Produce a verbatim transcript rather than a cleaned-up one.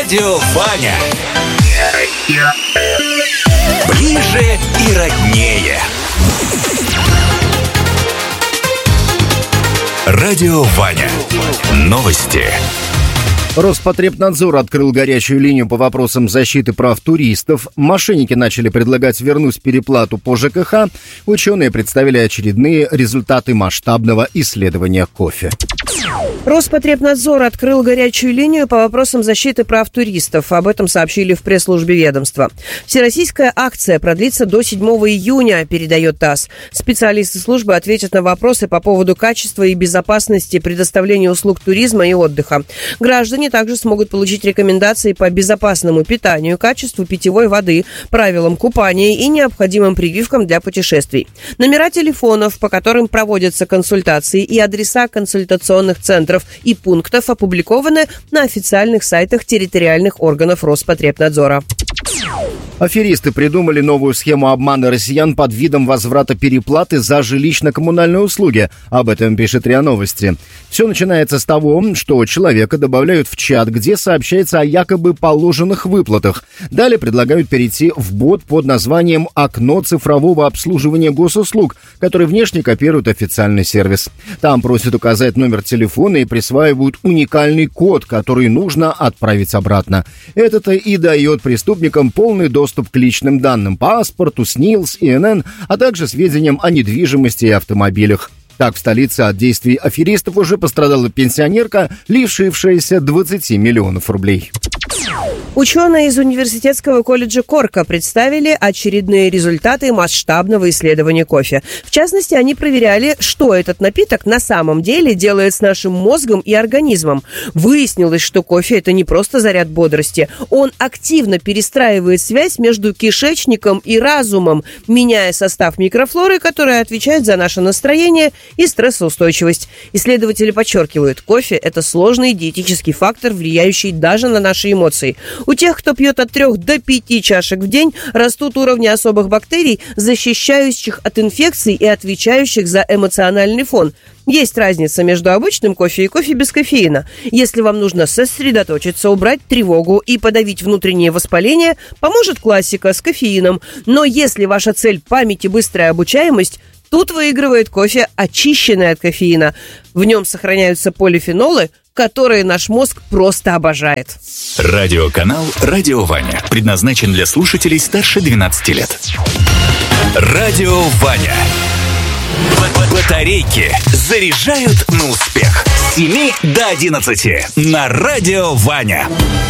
Радио Ваня. Ближе и роднее. Радио Ваня. Новости. Роспотребнадзор открыл горячую линию по вопросам защиты прав туристов. Мошенники начали предлагать вернуть переплату по ЖКХ. Ученые представили очередные результаты масштабного исследования кофе. Роспотребнадзор открыл горячую линию по вопросам защиты прав туристов. Об этом сообщили в пресс-службе ведомства. Всероссийская акция продлится до седьмого июня, передает ТАСС. Специалисты службы ответят на вопросы по поводу качества и безопасности предоставления услуг туризма и отдыха. Граждане также смогут получить рекомендации по безопасному питанию, качеству питьевой воды, правилам купания и необходимым прививкам для путешествий. Номера телефонов, по которым проводятся консультации, и адреса консультационных центров и пунктов опубликованы на официальных сайтах территориальных органов Роспотребнадзора. Аферисты придумали новую схему обмана россиян под видом возврата переплаты за жилищно-коммунальные услуги. Об этом пишет РИА Новости. Все начинается с того, что человека добавляют в чат, где сообщается о якобы положенных выплатах. Далее предлагают перейти в бот под названием «Окно цифрового обслуживания госуслуг», который внешне копирует официальный сервис. Там просят указать номер телефона и присваивают уникальный код, который нужно отправить обратно. Это-то и дает преступникам полный доступ к личным данным: паспорту, СНИЛС, ИНН, а также сведениям о недвижимости и автомобилях. Так, в столице от действий аферистов уже пострадала пенсионерка, лишившаяся двадцати миллионов рублей. Ученые из университетского колледжа Корка представили очередные результаты масштабного исследования кофе. В частности, они проверяли, что этот напиток на самом деле делает с нашим мозгом и организмом. Выяснилось, что кофе – это не просто заряд бодрости. Он активно перестраивает связь между кишечником и разумом, меняя состав микрофлоры, которая отвечает за наше настроение и стрессоустойчивость. Исследователи подчеркивают, кофе – это сложный диетический фактор, влияющий даже на наши эмоции. У тех, кто пьет от трех до пяти чашек в день, растут уровни особых бактерий, защищающих от инфекций и отвечающих за эмоциональный фон. Есть разница между обычным кофе и кофе без кофеина. Если вам нужно сосредоточиться, убрать тревогу и подавить внутреннее воспаление, поможет классика с кофеином. Но если ваша цель – память и быстрая обучаемость, тут выигрывает кофе, очищенный от кофеина. В нем сохраняются полифенолы, которые наш мозг просто обожает. Радиоканал «Радио Ваня» предназначен для слушателей старше двенадцати лет. Радио Ваня. Батарейки заряжают на успех. С семи до одиннадцати на Радио Ваня.